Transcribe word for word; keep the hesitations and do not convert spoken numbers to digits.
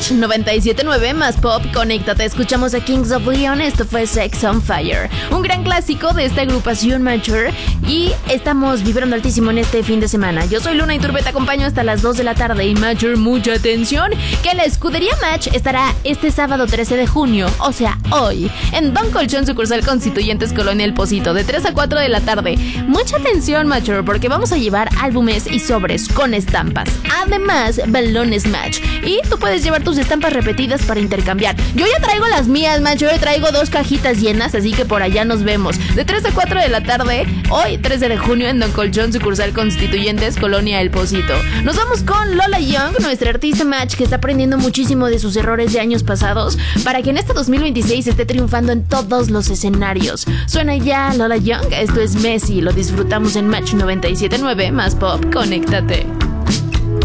Match noventa y siete punto nueve más Pop, conéctate. Escuchamos a Kings of Leon, esto fue Sex on Fire, un gran clásico de esta agrupación Mature, y estamos vibrando altísimo en este fin de semana. Yo soy Luna Iturbe, te acompaño hasta las dos de la tarde. Y Mature, mucha atención, que la escudería Match estará este sábado trece de junio, o sea, hoy, en Don Colchón, sucursal Constituyentes, Colonia El Pocito, de tres a cuatro de la tarde. Mucha atención, Mature, porque vamos a llevar álbumes y sobres con estampas, además balones Match, y tú puedes llevar tus estampas repetidas para intercambiar. Yo ya traigo las mías, Mature, traigo dos cajitas llenas, así que por allá nos vemos de tres a cuatro de la tarde, hoy trece de junio, en Don Colchón, sucursal Constituyentes, Colonia El Pocito. Nos vamos con Lola Young, nuestra artista Match, que está aprendiendo muchísimo de sus errores de años pasados para que en este dos mil veintiséis esté triunfando en todos los escenarios. Suena ya Lola Young, esto es Messi, lo disfrutamos en Match noventa y siete punto nueve más Pop, conéctate.